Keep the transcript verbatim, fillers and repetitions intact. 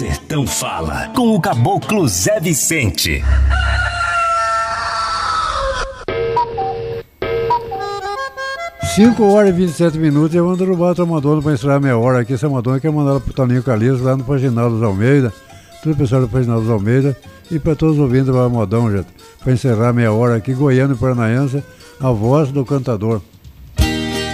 Sertão Fala, com o caboclo Zé Vicente. cinco horas e vinte e sete minutos, eu vou derrubar outra Madonna para encerrar meia hora aqui. Essa Madonna quer mandar ela pro Toninho Calixto, lá no Paginal dos Almeida. Tudo pessoal do Paginal dos Almeida. E para todos os ouvintes do Modão, gente. Para encerrar meia hora aqui, Goiano e Paranaense, a voz do cantador.